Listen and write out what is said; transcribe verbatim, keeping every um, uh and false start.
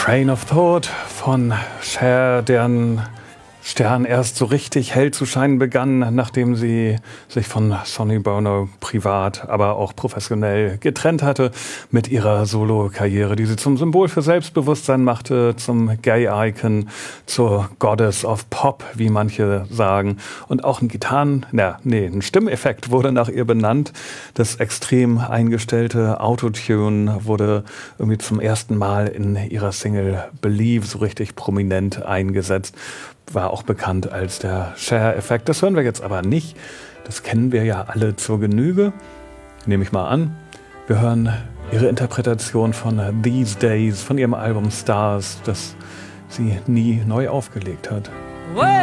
Train of Thought von Cher, deren Stern erst so richtig hell zu scheinen begann, nachdem sie sich von Sonny Bono privat, aber auch professionell getrennt hatte mit ihrer Solo-Karriere, die sie zum Symbol für Selbstbewusstsein machte, zum Gay-Icon, zur Goddess of Pop, wie manche sagen. Und auch ein Gitarren-, na, nee, ein Stimmeffekt wurde nach ihr benannt. Das extrem eingestellte Autotune wurde irgendwie zum ersten Mal in ihrer Single Believe so richtig prominent eingesetzt. War auch bekannt als der Cher-Effekt. Das hören wir jetzt aber nicht. Das kennen wir ja alle zur Genüge. Nehme ich mal an. Wir hören ihre Interpretation von These Days, von ihrem Album Stars, das sie nie neu aufgelegt hat.